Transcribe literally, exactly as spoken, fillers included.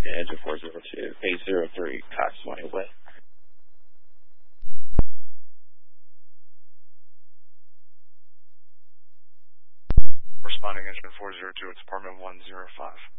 Yeah, engine four zero two, eight zero three, Coxswain Way. Responding engine four zero two, it's apartment one zero five.